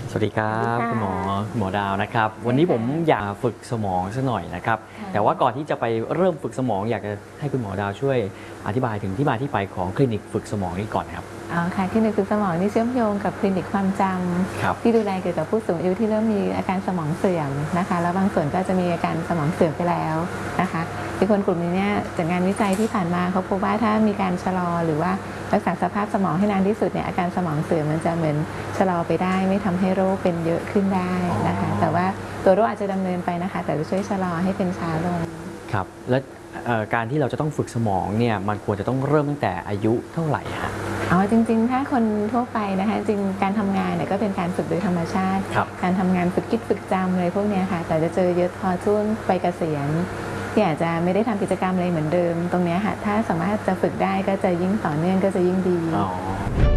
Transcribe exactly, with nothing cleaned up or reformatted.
สวัสดีครับคุณหมอหมอดาวนะครับวันนี้ผมอยากฝึกสมองสักหน่อยนะครับแต่ว่าก่อนที่จะไปเริ่มฝึกสมองอยากจะให้คุณหมอดาวช่วยอธิบายถึงที่มาที่ไปของคลินิกฝึกสมองนี้ก่อนครับอ๋อค่ะคลินิกฝึกสมองนี่เชื่อมโยงกับคลินิกความจำที่ดูแลเกี่ยวกับผู้สูงอายุที่เริ่มมีอาการสมองเสื่อมนะคะแล้วบางส่วนก็จะมีอาการสมองเสื่อมไปแล้วนะคะที่คนกลุ่มนี้เนี่ยจากงานวิจัยที่ผ่านมาเขาพบว่าถ้ามีการชะลอหรือว่ารักษาสภาพสมองให้นานที่สุดเนี่ยอาการสมองเสื่อมมันจะเหมือนชะลอไปได้ไม่ทำให้โรคเป็นเยอะขึ้นได้นะคะแต่ว่าตัวโรคอาจจะดำเนินไปนะคะแต่จะช่วยชะลอให้เป็นช้าลงครับและการที่เราจะต้องฝึกสมองเนี่ยมันควรจะต้องเริ่มตั้งแต่อายุเท่าไหร่ฮะอ๋อจริงๆถ้าคนทั่วไปนะคะจริงการทำงานเนี่ยก็เป็นการฝึกโดยธรรมชาติการทำงานฝึกคิดฝึกจำอะไรพวกนี้ค่ะแต่จะเจอเยอะพอช่วงไปเกษียณที่อาจจะไม่ได้ทำกิจกรรมอะไรเหมือนเดิมตรงนี้ค่ะถ้าสามารถจะฝึกได้ก็จะยิ่งต่อเนื่องก็จะยิ่งดี